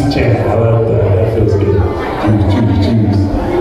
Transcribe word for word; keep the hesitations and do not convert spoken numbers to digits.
Juice chant. I love that. That feels good. Juice, juice, juice.